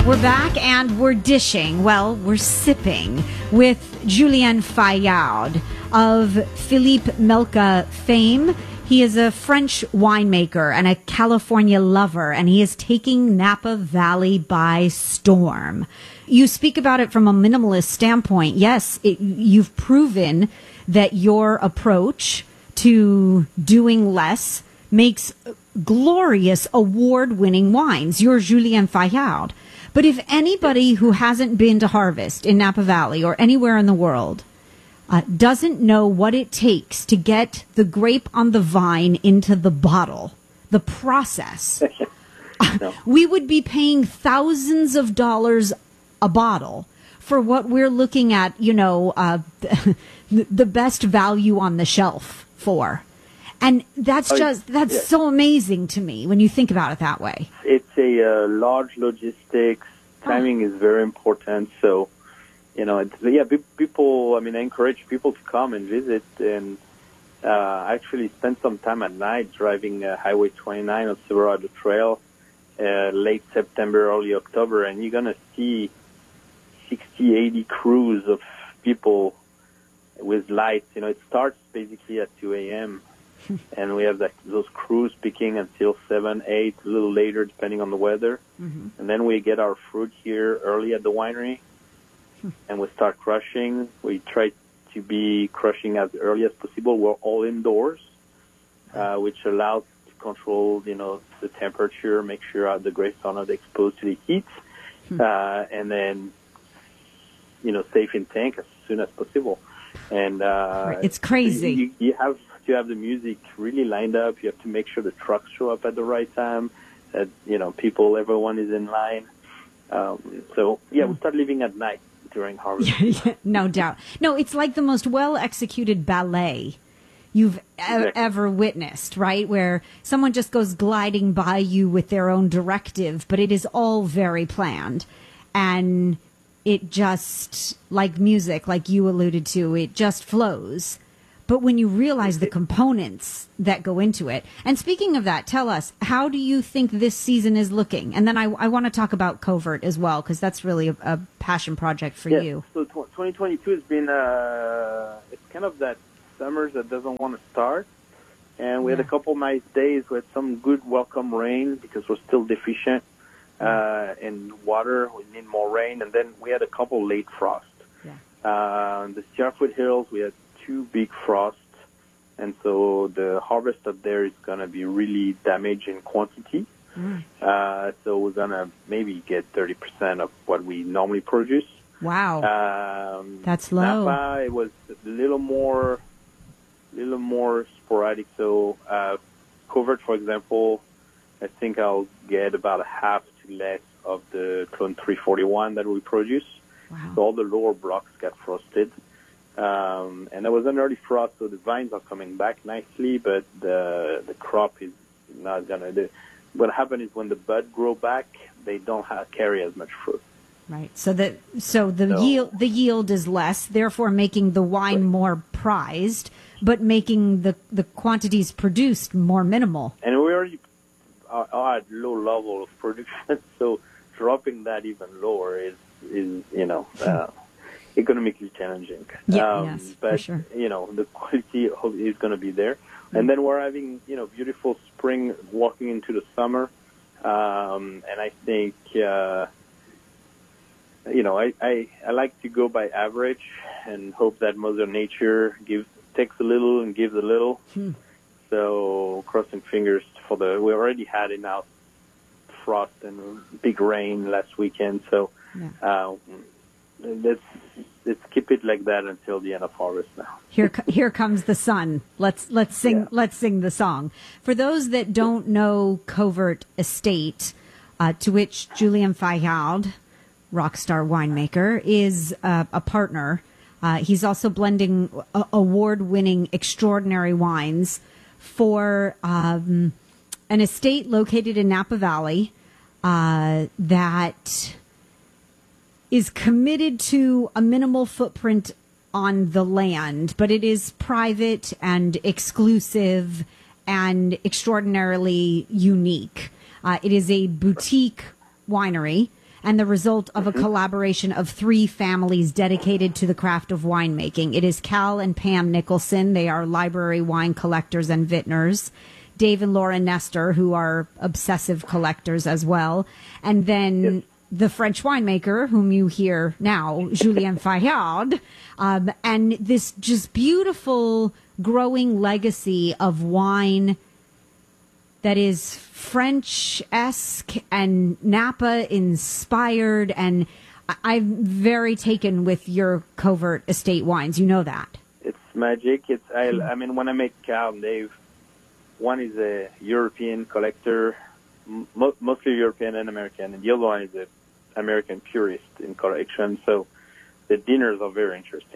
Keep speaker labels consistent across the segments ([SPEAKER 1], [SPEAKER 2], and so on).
[SPEAKER 1] We're back and we're dishing, well, we're sipping with Julien Faillard of Philippe Melka fame. He is a French winemaker and a California lover, and he is taking Napa Valley by storm. You speak about it from a minimalist standpoint. Yes, you've proven that your approach to doing less makes glorious award-winning wines. You're Julien Faillard. But if anybody who hasn't been to Harvest in Napa Valley or anywhere in the world doesn't know what it takes to get the grape on the vine into the bottle, the process,
[SPEAKER 2] No.
[SPEAKER 1] we would be paying thousands of dollars a bottle for what we're looking at, the best value on the shelf for. And that's so amazing to me when you think about it that way.
[SPEAKER 2] It's a large logistics. Timing is very important. So, people, I encourage people to come and visit and actually spend some time at night driving Highway 29 on Silverado Trail late September, early October, and you're going to see 60, 80 crews of people with lights. It starts basically at 2 a.m., and we have those crews picking until 7, 8, a little later, depending on the weather. Mm-hmm. And then we get our fruit here early at the winery, and we start crushing. We try to be crushing as early as possible. We're all indoors, which allows to control, the temperature, make sure the grapes are not exposed to the heat, and then, safe in tank as soon as possible. And
[SPEAKER 1] it's crazy.
[SPEAKER 2] You have to have the music really lined up. You have to make sure the trucks show up at the right time, that, everyone is in line. We start leaving at night during harvest.
[SPEAKER 1] Yeah, no doubt. No, it's like the most well-executed ballet you've ever witnessed, right? Where someone just goes gliding by you with their own directive, but it is all very planned. And it just, like music, like you alluded to, it just flows. But when you realize the components that go into it, and speaking of that, tell us, how do you think this season is looking? And then I want to talk about Covert as well, because that's really a passion project for you.
[SPEAKER 2] So 2022 has been, it's kind of that summer that doesn't want to start. And we had a couple nice days. We had some good welcome rain because we're still deficient in water. We need more rain. And then we had a couple late frost. The Sierra Foothills, we had 2 big frosts, and so the harvest up there is going to be really damaged in quantity. So we're going to maybe get 30% of what we normally produce.
[SPEAKER 1] Wow. That's low.
[SPEAKER 2] Napa, it was a little more sporadic. So Covert, for example, I think I'll get about a half to less of the Clone 341 that we produce.
[SPEAKER 1] Wow.
[SPEAKER 2] So all the lower blocks got frosted. And there was an early frost, so the vines are coming back nicely, but the crop is not going to. What happens is when the bud grow back, they don't carry as much fruit.
[SPEAKER 1] Right. So the yield is less, therefore making the wine more prized, but making the quantities produced more minimal.
[SPEAKER 2] And we already are at low level of production, so dropping that even lower is economically challenging.
[SPEAKER 1] Yes,
[SPEAKER 2] but,
[SPEAKER 1] for sure.
[SPEAKER 2] The quality is going to be there. And then we're having, beautiful spring walking into the summer. And I think, I like to go by average and hope that Mother Nature takes a little and gives a little. So crossing fingers we already had enough frost and big rain last weekend. So, let's keep it like that until the end of harvest now.
[SPEAKER 1] Here comes the sun. Let's sing the song. For those that don't know Covert Estate, to which Julien Faillard, rockstar winemaker, is a partner. He's also blending award-winning extraordinary wines for an estate located in Napa Valley that is committed to a minimal footprint on the land, but it is private and exclusive and extraordinarily unique. It is a boutique winery, and the result of a collaboration of 3 families dedicated to the craft of winemaking. It is Cal and Pam Nicholson. They are library wine collectors and vintners. Dave and Laura Nestor, who are obsessive collectors as well. And then the French winemaker, whom you hear now, Julien Fayard, and this just beautiful growing legacy of wine that is French-esque and Napa-inspired. And I'm very taken with your Covert Estate wines. You know that.
[SPEAKER 2] It's magic. I mean, when I met Cal and Dave, one is a European collector, mostly European and American, and the other one is an American purist in collection. So the dinners are very interesting.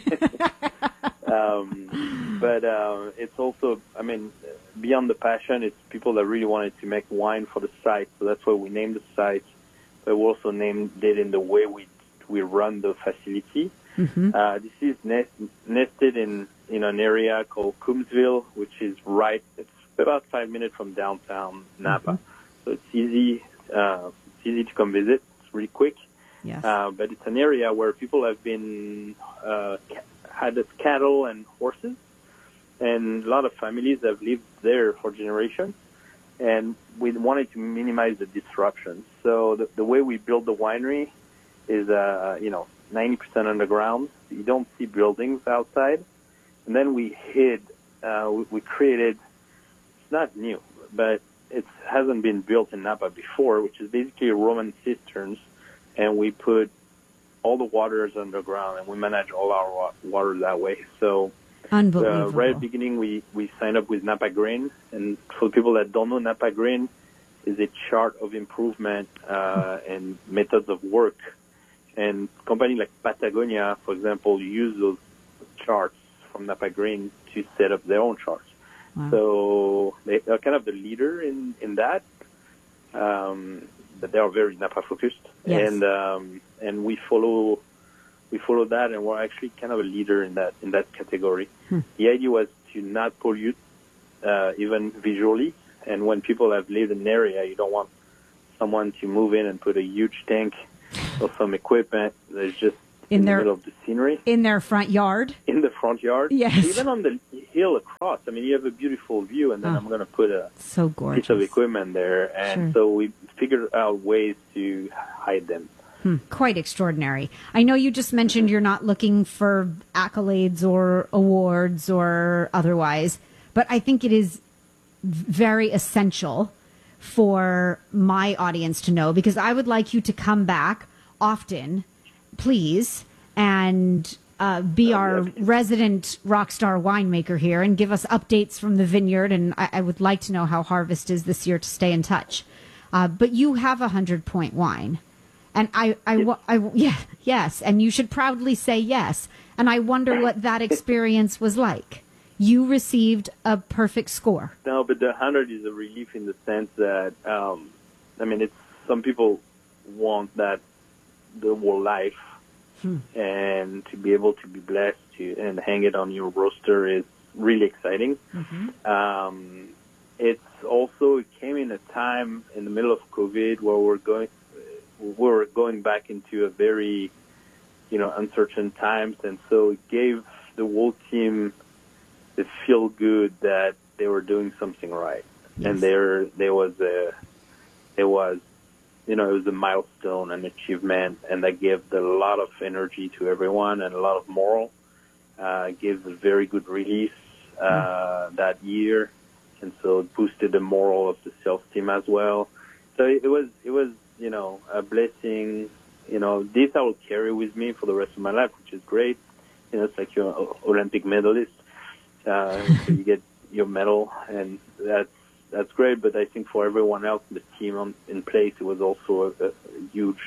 [SPEAKER 2] But it's also, I mean, beyond the passion, it's people that really wanted to make wine for the site. So that's why we named the site. But we also named it in the way we run the facility.
[SPEAKER 1] Mm-hmm.
[SPEAKER 2] This is nested in an area called Coombsville, which is it's about 5 minutes from downtown Napa. Mm-hmm. So it's easy to come visit. It's really quick.
[SPEAKER 1] Yes.
[SPEAKER 2] But it's an area where people have been had cattle and horses, and a lot of families have lived there for generations. And we wanted to minimize the disruption. So the way we build the winery is 90% underground. You don't see buildings outside. And then we created, it's not new, but it hasn't been built in Napa before, which is basically Roman cisterns. And we put all the waters underground, and we manage all our water that way. So
[SPEAKER 1] unbelievable.
[SPEAKER 2] Right at the beginning, we signed up with Napa Green. And for people that don't know, Napa Green is a chart of improvement and methods of work. And companies like Patagonia, for example, use those charts from Napa Green to set up their own charts.
[SPEAKER 1] Wow.
[SPEAKER 2] So they are kind of the leader in that, but they are very Napa focused.
[SPEAKER 1] Yes.
[SPEAKER 2] And we follow that, and we're actually kind of a leader in that category. The idea was to not pollute even visually. And when people have lived in an area, you don't want someone to move in and put a huge tank or some equipment that's just in the middle of the scenery.
[SPEAKER 1] In their front yard?
[SPEAKER 2] In the front yard.
[SPEAKER 1] Yes.
[SPEAKER 2] Even on the hill across. I mean, you have a beautiful view, and then I'm going to put a
[SPEAKER 1] so gorgeous
[SPEAKER 2] piece of equipment there. And so we figured out ways to hide them.
[SPEAKER 1] Quite extraordinary. I know you just mentioned you're not looking for accolades or awards or otherwise, but I think it is very essential for my audience to know, because I would like you to come back often, please, and be our resident rock star winemaker here and give us updates from the vineyard. And I would like to know how harvest is this year to stay in touch. But you have 100-point wine, and yes, and you should proudly say yes. And I wonder what that experience was like. You received a perfect score.
[SPEAKER 2] No, but the 100 is a relief in the sense that, it's some people want that the whole life, and to be able to be blessed and hang it on your roaster is really exciting. Mm-hmm. It came in a time in the middle of COVID where we're going back into a very, uncertain times, and so it gave the whole team the feel good that they were doing something right. Yes. And there was it was a milestone, an achievement, and that gave a lot of energy to everyone and a lot of moral. Gave a very good release that year, and so it boosted the moral of the sales team as well. So it was a blessing. This I will carry with me for the rest of my life, which is great. It's like you're an Olympic medalist. So you get your medal, and that's great. But I think for everyone else, the team in place, it was also a huge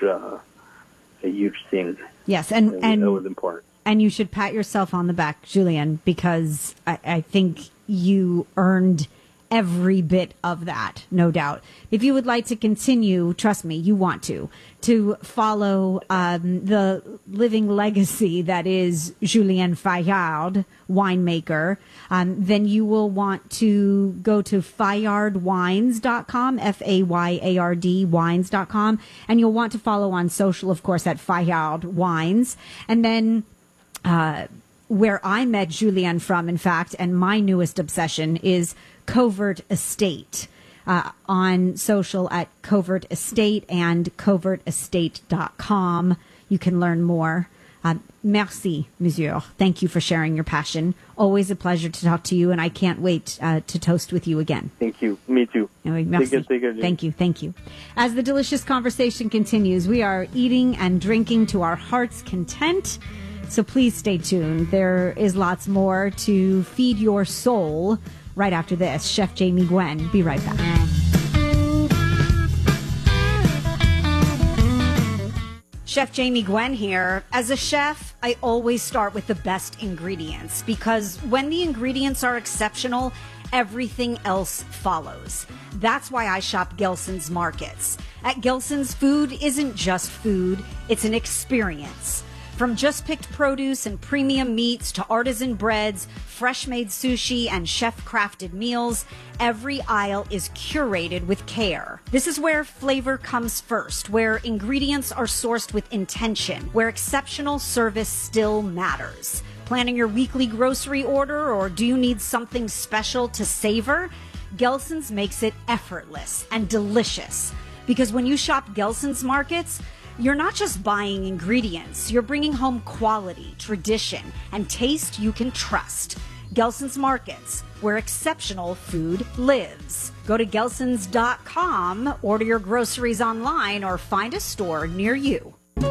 [SPEAKER 2] thing.
[SPEAKER 1] Yes, and
[SPEAKER 2] that was important.
[SPEAKER 1] And you should pat yourself on the back, Julien, because I think you earned every bit of that, no doubt. If you would like to continue, trust me, you want to follow the living legacy that is Julien Fayard, winemaker, then you will want to go to fayardwines.com, Fayard wines.com, and you'll want to follow on social, of course, at Fayard Wines. And then where I met Julien from, in fact, and my newest obsession is Covert Estate, on social at Covert Estate and covertestate.com. You can learn more. Merci, monsieur. Thank you for sharing your passion. Always a pleasure to talk to you, and I can't wait to toast with you again.
[SPEAKER 2] Thank you. Me too.
[SPEAKER 1] Merci. Thank you. Thank you. As the delicious conversation continues, we are eating and drinking to our heart's content. So please stay tuned. There is lots more to feed your soul right after this. Chef Jamie Gwen, be right back. Chef Jamie Gwen here. As a chef, I always start with the best ingredients because when the ingredients are exceptional, everything else follows. That's why I shop Gelson's Markets. At Gelson's, food isn't just food, it's an experience. From just-picked produce and premium meats to artisan breads, fresh-made sushi, and chef-crafted meals, every aisle is curated with care. This is where flavor comes first, where ingredients are sourced with intention, where exceptional service still matters. Planning your weekly grocery order, or do you need something special to savor? Gelson's makes it effortless and delicious. Because when you shop Gelson's Markets, you're not just buying ingredients, you're bringing home quality, tradition, and taste you can trust. Gelson's Markets, where exceptional food lives. Go to gelsons.com, order your groceries online, or find a store near you.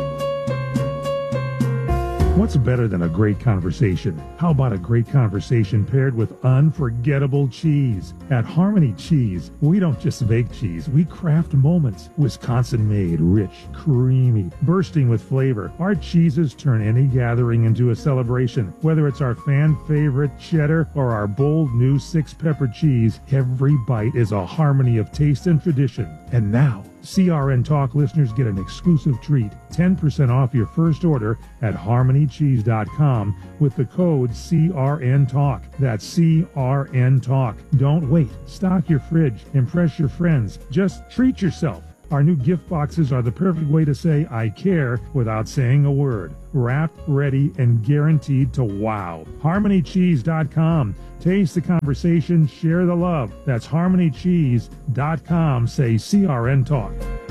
[SPEAKER 3] What's better than a great conversation? How about a great conversation paired with unforgettable cheese? At Harmony Cheese, we don't just bake cheese, we craft moments. Wisconsin-made, rich, creamy, bursting with flavor. Our cheeses turn any gathering into a celebration. Whether it's our fan-favorite cheddar or our bold new 6-pepper cheese, every bite is a harmony of taste and tradition. And now, CRN Talk listeners get an exclusive treat, 10% off your first order at harmonycheese.com with the code CRN Talk. That's CRN Talk. Don't wait. Stock your fridge. Impress your friends. Just treat yourself. Our new gift boxes are the perfect way to say I care without saying a word. Wrapped, ready, and guaranteed to wow. HarmonyCheese.com. Taste the conversation, share the love. That's HarmonyCheese.com. Say CRN Talk.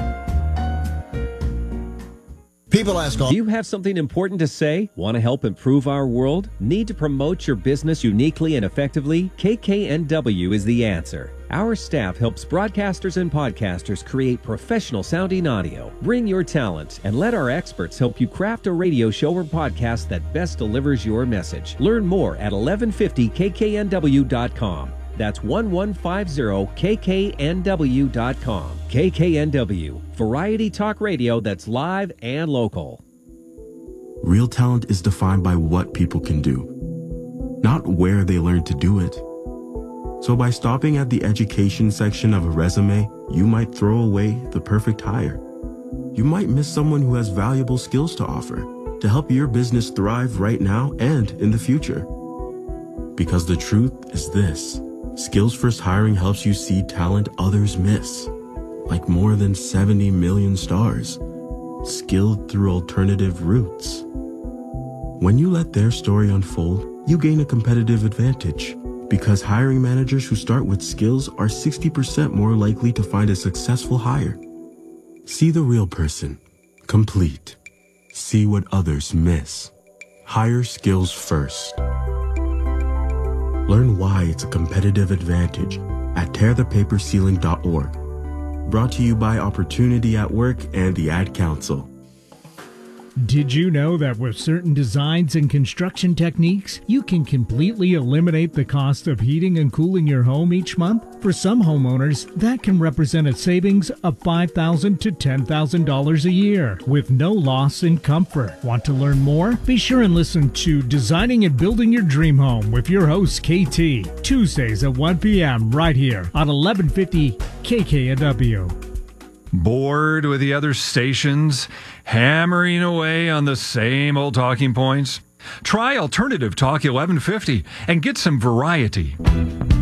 [SPEAKER 4] People ask all.
[SPEAKER 5] Do you have something important to say? Want to help improve our world? Need to promote your business uniquely and effectively? KKNW is the answer. Our staff helps broadcasters and podcasters create professional sounding audio. Bring your talent and let our experts help you craft a radio show or podcast that best delivers your message. Learn more at 1150kknw.com. That's 1150kknw.com. KKNW, variety talk radio that's live and local.
[SPEAKER 6] Real talent is defined by what people can do, not where they learn to do it. So by stopping at the education section of a resume, you might throw away the perfect hire. You might miss someone who has valuable skills to offer to help your business thrive right now and in the future. Because the truth is this: Skills First Hiring helps you see talent others miss, like more than 70 million stars, skilled through alternative routes. When you let their story unfold, you gain a competitive advantage, because hiring managers who start with skills are 60% more likely to find a successful hire. See the real person, complete. See what others miss. Hire skills first. Learn why it's a competitive advantage at tearthepaperceiling.org. Brought to you by Opportunity at Work and the Ad Council.
[SPEAKER 7] Did you know that with certain designs and construction techniques, you can completely eliminate the cost of heating and cooling your home each month? For some homeowners, that can represent a savings of $5,000 to $10,000 a year with no loss in comfort. Want to learn more? Be sure and listen to Designing and Building Your Dream Home with your host, KT, Tuesdays at 1 p.m. right here on 1150 KKNW.
[SPEAKER 8] Bored with the other stations, hammering away on the same old talking points? Try Alternative Talk 1150 and get some variety.